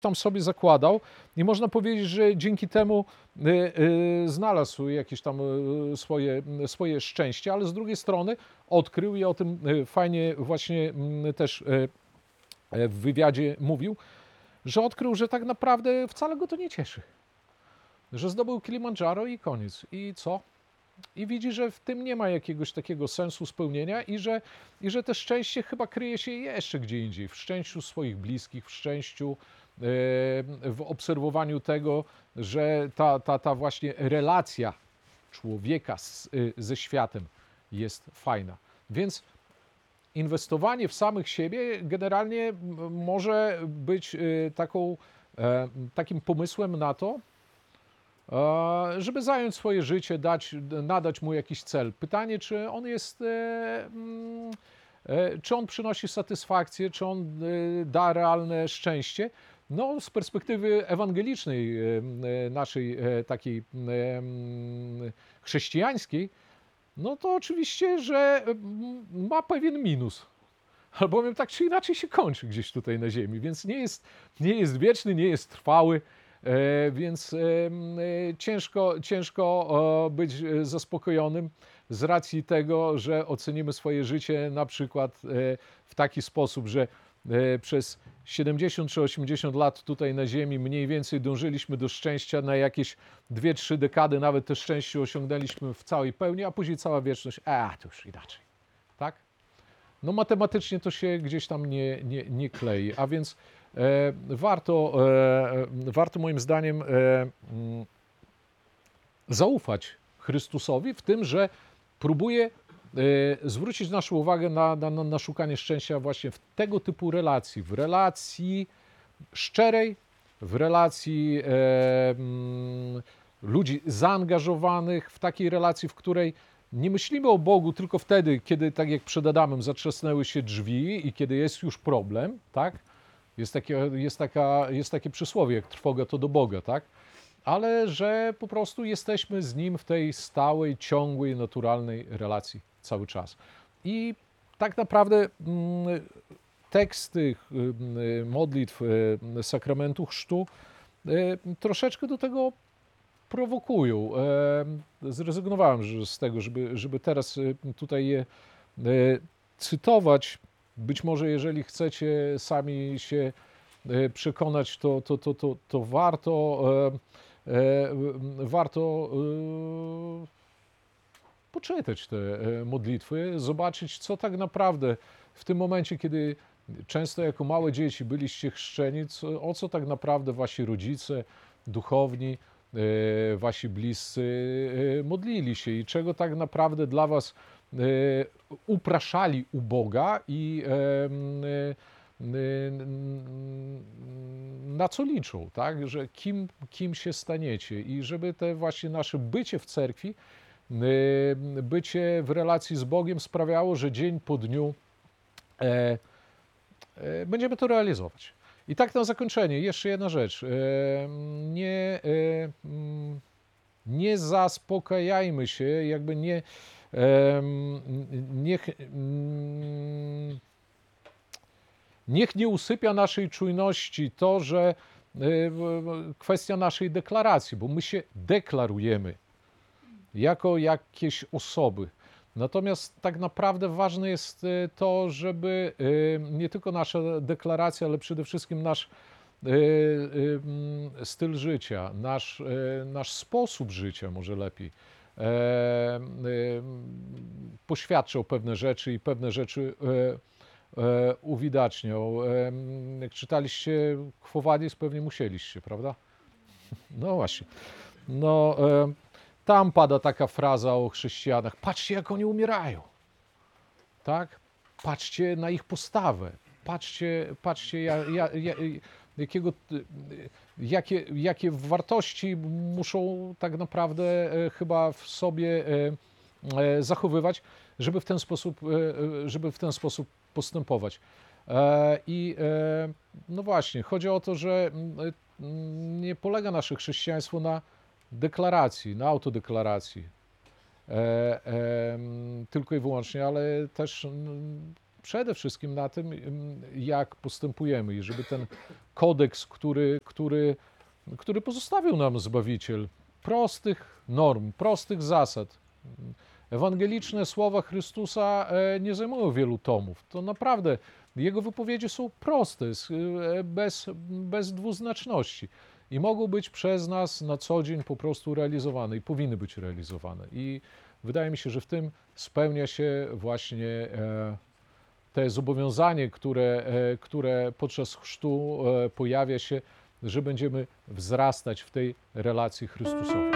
tam sobie zakładał i można powiedzieć, że dzięki temu znalazł jakieś tam swoje szczęście, ale z drugiej strony odkrył, i o tym fajnie właśnie też w wywiadzie mówił, że odkrył, że tak naprawdę wcale go to nie cieszy. Że zdobył Kilimandżaro i koniec. I co? I widzi, że w tym nie ma jakiegoś takiego sensu spełnienia i że to szczęście chyba kryje się jeszcze gdzie indziej. W szczęściu swoich bliskich, w szczęściu, w obserwowaniu tego, że ta właśnie relacja człowieka ze światem jest fajna. Więc inwestowanie w samych siebie generalnie może być takim pomysłem na to, żeby zająć swoje życie, nadać mu jakiś cel. Pytanie, czy on przynosi satysfakcję, czy on da realne szczęście. No, z perspektywy ewangelicznej, naszej takiej chrześcijańskiej, no to oczywiście, że ma pewien minus. Albowiem tak czy inaczej się kończy gdzieś tutaj na ziemi, więc nie jest wieczny, nie jest trwały, więc ciężko być zaspokojonym z racji tego, że ocenimy swoje życie na przykład w taki sposób, że przez 70 czy 80 lat tutaj na ziemi mniej więcej dążyliśmy do szczęścia, na jakieś 2-3 dekady nawet to szczęście osiągnęliśmy w całej pełni, a później cała wieczność, to już inaczej, tak? No matematycznie to się gdzieś tam nie klei, a więc warto moim zdaniem zaufać Chrystusowi w tym, że próbuje zwrócić naszą uwagę na szukanie szczęścia właśnie w tego typu relacji, w relacji szczerej, w relacji ludzi zaangażowanych, w takiej relacji, w której nie myślimy o Bogu tylko wtedy, kiedy, tak jak przed Adamem, zatrzasnęły się drzwi i kiedy jest już problem, tak? Jest takie przysłowie, jak trwoga to do Boga, tak? Ale że po prostu jesteśmy z Nim w tej stałej, ciągłej, naturalnej relacji cały czas. I tak naprawdę tekst tych modlitw sakramentu chrztu troszeczkę do tego prowokują. Zrezygnowałem z tego, żeby teraz tutaj je cytować. Być może jeżeli chcecie sami się przekonać, to warto poczytać te modlitwy, zobaczyć, co tak naprawdę w tym momencie, kiedy często jako małe dzieci byliście chrzczeni, o co tak naprawdę wasi rodzice, duchowni, wasi bliscy modlili się i czego tak naprawdę dla was upraszali u Boga i na co liczą, tak? Że kim się staniecie i żeby te właśnie nasze bycie w cerkwi, bycie w relacji z Bogiem sprawiało, że dzień po dniu będziemy to realizować. I tak na zakończenie, jeszcze jedna rzecz. Nie zaspokajajmy się, jakby niech nie usypia naszej czujności to, że kwestia naszej deklaracji, bo my się deklarujemy jako jakieś osoby. Natomiast tak naprawdę ważne jest to, żeby nie tylko nasza deklaracja, ale przede wszystkim nasz styl życia, nasz sposób życia może lepiej poświadczał pewne rzeczy i pewne rzeczy uwidaczniał. Jak czytaliście Quo Vadis, pewnie musieliście, prawda? No właśnie. No, tam pada taka fraza o chrześcijanach. Patrzcie, jak oni umierają. Tak? Patrzcie na ich postawę. Patrzcie jakie wartości muszą tak naprawdę chyba w sobie zachowywać, żeby w ten sposób postępować. I no właśnie, chodzi o to, że nie polega nasze chrześcijaństwo na deklaracji, na autodeklaracji tylko i wyłącznie, ale też przede wszystkim na tym, jak postępujemy i żeby ten kodeks, który pozostawił nam Zbawiciel, prostych norm, prostych zasad. Ewangeliczne słowa Chrystusa nie zajmują wielu tomów. To naprawdę jego wypowiedzi są proste, bez dwuznaczności i mogą być przez nas na co dzień po prostu realizowane i powinny być realizowane. I wydaje mi się, że w tym spełnia się właśnie te zobowiązanie, które podczas chrztu pojawia się, że będziemy wzrastać w tej relacji Chrystusowej.